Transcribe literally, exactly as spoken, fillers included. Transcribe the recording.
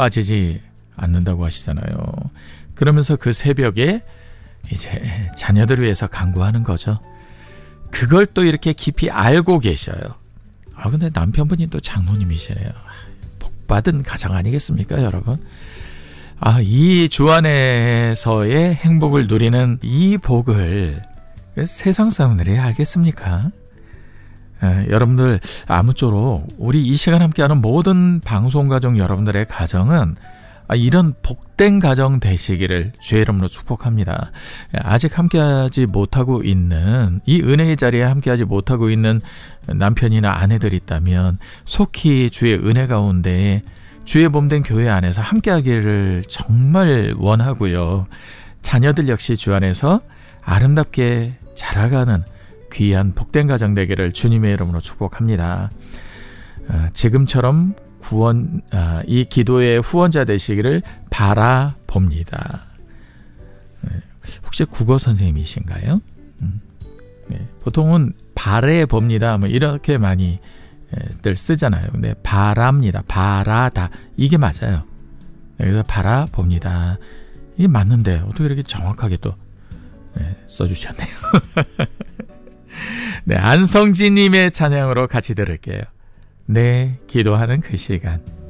빠지지 않는다고 하시잖아요. 그러면서 그 새벽에 이제 자녀들을 위해서 간구하는 거죠. 그걸 또 이렇게 깊이 알고 계셔요. 아, 근데 남편분이 또 장로님이시네요. 복받은 가정 아니겠습니까, 여러분? 아, 이 주 안에서의 행복을 누리는 이 복을 세상 사람들이 알겠습니까? 에, 여러분들 아무쪼록 우리 이 시간 함께하는 모든 방송가족 여러분들의 가정은 아, 이런 복된 가정 되시기를 주의 이름으로 축복합니다. 아직 함께하지 못하고 있는 이 은혜의 자리에 함께하지 못하고 있는 남편이나 아내들 있다면 속히 주의 은혜 가운데 주의 몸된 교회 안에서 함께하기를 정말 원하고요. 자녀들 역시 주 안에서 아름답게 자라가는 귀한 복된 가정 되기를 주님의 이름으로 축복합니다. 어, 지금처럼 구원, 아, 이 기도의 후원자 되시기를 바라봅니다. 혹시 국어 선생님이신가요? 음, 네, 보통은 바래봅니다. 뭐 이렇게 많이 늘 쓰잖아요. 근데 바랍니다. 바라다. 이게 맞아요. 그래서 바라봅니다. 이게 맞는데 어떻게 이렇게 정확하게 또 네, 써주셨네요. 네, 안성진님의 찬양으로 같이 들을게요. 네, 기도하는 그 시간.